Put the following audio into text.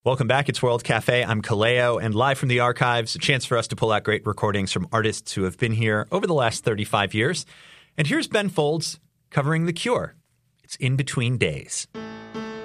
Welcome back. It's World Cafe. I'm Kaleo, and live from the archives, a chance for us to pull out great recordings from artists who have been here over the last 35 years. And here's Ben Folds covering The Cure. It's In Between Days.